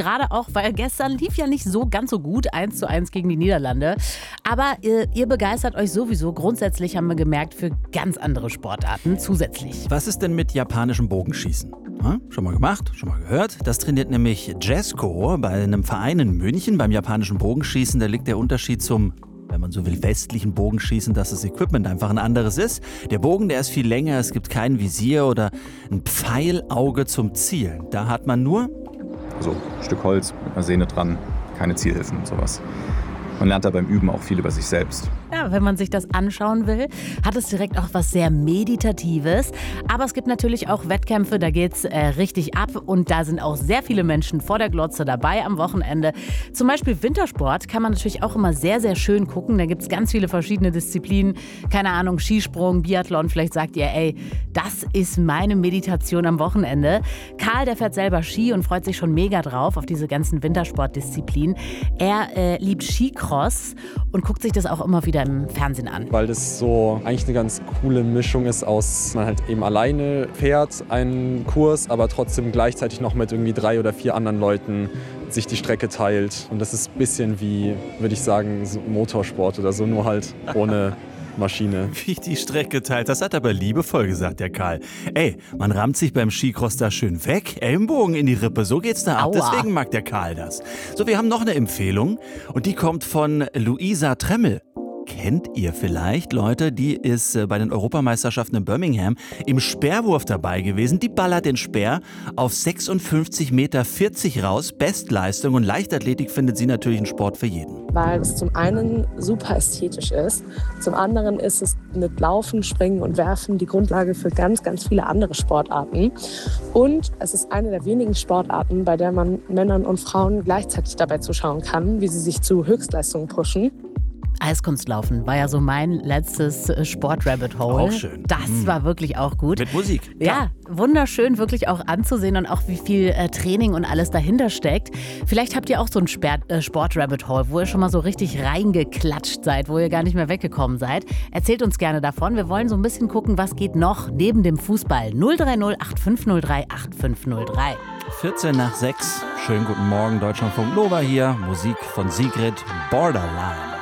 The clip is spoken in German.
gerade auch, weil gestern lief ja nicht so ganz so gut, 1:1 gegen die Niederlande. Aber ihr begeistert euch sowieso grundsätzlich, haben wir gemerkt, für ganz andere Sportarten zusätzlich. Was ist denn mit japanischem Bogenschießen? Schon mal gemacht, schon mal gehört? Das trainiert nämlich Jesko bei einem Verein in München. Beim japanischen Bogenschießen, da liegt der Unterschied zum, wenn man so will, westlichen Bogenschießen, dass das Equipment einfach ein anderes ist. Der Bogen, der ist viel länger, es gibt kein Visier oder ein Pfeilauge zum Zielen. Da hat man nur so ein Stück Holz mit einer Sehne dran, keine Zielhilfen und sowas. Man lernt da beim Üben auch viel über sich selbst. Ja, wenn man sich das anschauen will, hat es direkt auch was sehr Meditatives. Aber es gibt natürlich auch Wettkämpfe, da geht's richtig ab. Und da sind auch sehr viele Menschen vor der Glotze dabei am Wochenende. Zum Beispiel Wintersport kann man natürlich auch immer sehr, sehr schön gucken. Da gibt's ganz viele verschiedene Disziplinen. Keine Ahnung, Skisprung, Biathlon. Vielleicht sagt ihr, ey, das ist meine Meditation am Wochenende. Karl, der fährt selber Ski und freut sich schon mega drauf auf diese ganzen Wintersportdisziplinen. Er liebt Skicross und guckt sich das auch immer wieder im Fernsehen an. Weil das so eigentlich eine ganz coole Mischung ist aus, man halt eben alleine fährt einen Kurs, aber trotzdem gleichzeitig noch mit irgendwie 3 oder 4 anderen Leuten sich die Strecke teilt. Und das ist ein bisschen wie, würde ich sagen, so Motorsport oder so, nur halt ohne Maschine. wie die Strecke teilt. Das hat aber liebevoll gesagt, der Karl. Ey, man rammt sich beim Skicross da schön weg, Ellenbogen in die Rippe, so geht's da ab. Aua. Deswegen mag der Karl das. So, wir haben noch eine Empfehlung und die kommt von Luisa Tremmel. Kennt ihr vielleicht, Leute, die ist bei den Europameisterschaften in Birmingham im Speerwurf dabei gewesen. Die ballert den Speer auf 56,40 Meter raus. Bestleistung und Leichtathletik findet sie natürlich ein Sport für jeden. Weil es zum einen super ästhetisch ist, zum anderen ist es mit Laufen, Springen und Werfen die Grundlage für ganz, ganz viele andere Sportarten. Und es ist eine der wenigen Sportarten, bei der man Männern und Frauen gleichzeitig dabei zuschauen kann, wie sie sich zu Höchstleistungen pushen. Eiskunstlaufen war ja so mein letztes Sport-Rabbit-Hole. Auch schön. Das war wirklich auch gut. Mit Musik. Ja, wunderschön wirklich auch anzusehen und auch wie viel Training und alles dahinter steckt. Vielleicht habt ihr auch so ein Sport-Rabbit-Hole, wo ihr schon mal so richtig reingeklatscht seid, wo ihr gar nicht mehr weggekommen seid. Erzählt uns gerne davon. Wir wollen so ein bisschen gucken, was geht noch neben dem Fußball. 030 8503 8503. 14 nach 6. Schönen guten Morgen, Deutschlandfunk Nova hier. Musik von Sigrid, Borderline.